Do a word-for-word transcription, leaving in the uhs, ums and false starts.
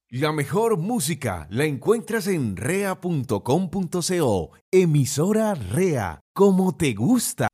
La mejor música la encuentras en rea punto com punto co, emisora Rea, como te gusta.